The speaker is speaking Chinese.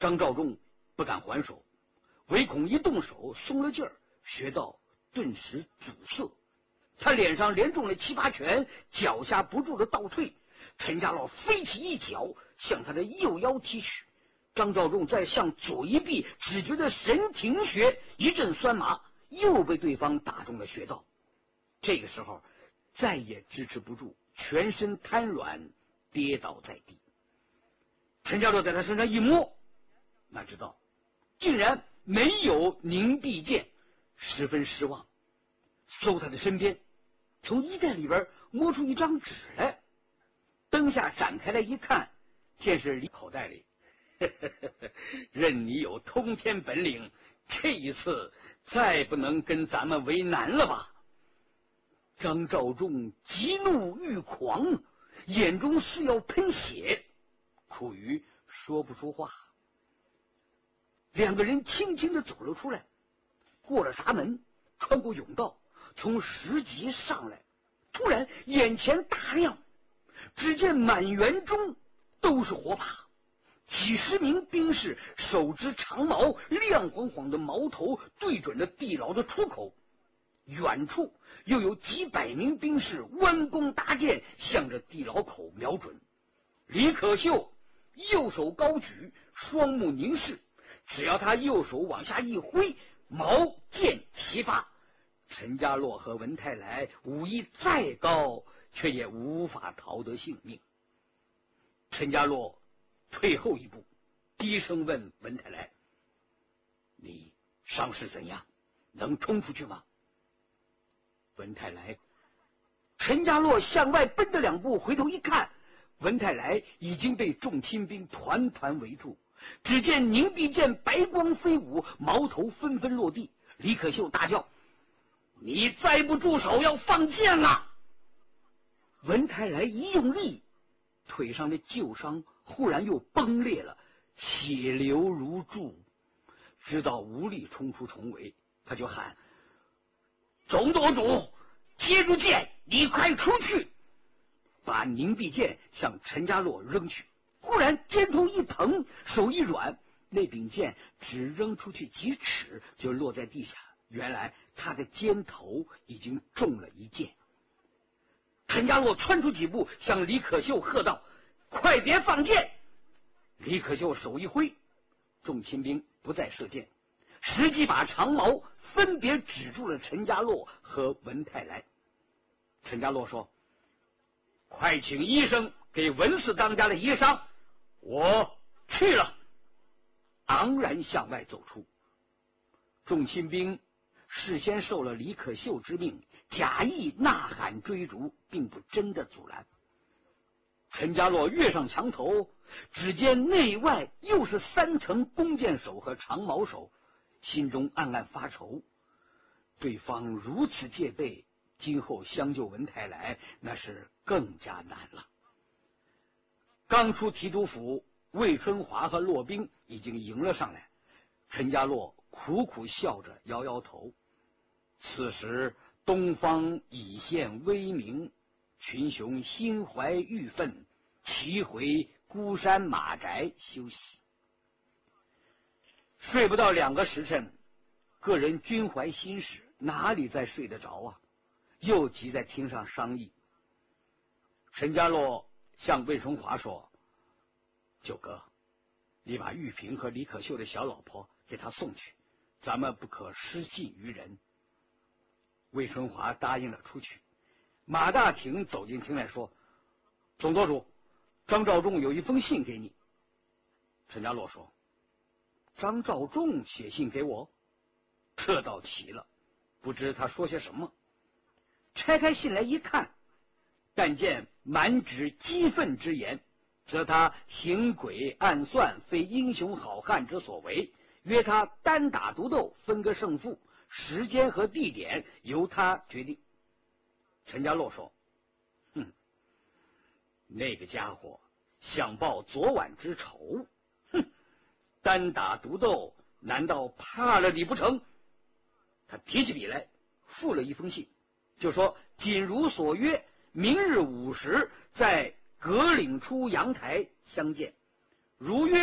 张召仲不敢还手，唯恐一动手松了劲儿，穴道顿时阻塞。他脸上连中了7、8拳，脚下不住的倒退。陈家洛飞起一脚向他的右腰踢去，张召仲再向左一避，只觉得神停穴，一阵酸麻，又被对方打中了穴道。这个时候再也支持不住，全身瘫软，跌倒在地。陈家洛在他身上一摸，哪知道竟然没有凝碧剑，十分失望，搜他的身边，从衣袋里边摸出一张纸来，灯下展开来一看，见是里口袋里。任你有通天本领，这一次再不能跟咱们为难了吧？张召仲急怒欲狂，眼中似要喷血，苦于说不出话。两个人轻轻地走了出来，过了闸门，穿过甬道，从10级上来，突然眼前大亮，只见满园中都是火把，几十名兵士手执长矛，亮晃晃的矛头对准了地牢的出口。远处又有几百名兵士弯弓搭箭，向着地牢口瞄准。李可秀右手高举，双目凝视，只要他右手往下一挥，矛剑齐发。陈家洛和文泰来武艺再高，却也无法逃得性命。陈家洛退后一步，低声问文泰来：“你伤势怎样？能冲出去吗？”文泰来，陈家洛向外奔了2步，回头一看，文泰来已经被众亲兵团团围住。只见凝碧剑白光飞舞，矛头纷纷落地。李可秀大叫：“你再不住手，要放箭了！”文泰来一用力，腿上的旧伤忽然又崩裂了，血流如注。知道无力冲出重围，他就喊：“总舵主，接住剑，你快出去！”把凝碧剑向陈家洛扔去。忽然肩头一疼，手一软，那柄剑只扔出去几尺就落在地下。原来他的肩头已经中了一箭。陈家洛窜出几步，向李可秀喝道：“快别放箭！”李可秀手一挥，众亲兵不再射箭，10几把长矛分别指住了陈家洛和文泰来。陈家洛说：“快请医生给文四当家的医伤，我去了。”昂然向外走出。众亲兵事先受了李可秀之命，假意呐喊追逐，并不真的阻拦。陈家洛跃上墙头，只见内外又是3层弓箭手和长矛手，心中暗暗发愁，对方如此戒备，今后相救文泰来那是更加难了。刚出提督府，魏春华和骆宾已经迎了上来。陈家洛苦苦笑着摇摇头。此时东方已现微明，群雄心怀郁愤，齐回孤山马宅休息。睡不到2个时辰，个人均怀心事，哪里再睡得着啊？又急在厅上商议。陈家洛向魏春华说：“九哥，你把玉萍和李可秀的小老婆给他送去，咱们不可失信于人。”魏春华答应了出去。马大廷走进厅来说：“总舵主，张召仲有一封信给你。”陈家洛说：“张召仲写信给我？这倒奇了，不知他说些什么。”拆开信来一看，但见满纸激愤之言，则他行诡暗算，非英雄好汉之所为，约他单打独斗，分个胜负，时间和地点由他决定。陈家洛说：“那个家伙想报昨晚之仇，单打独斗，难道怕了你不成？”他提起笔来，附了一封信，就说：“谨如所约，明日5时在葛岭出阳台相见。如约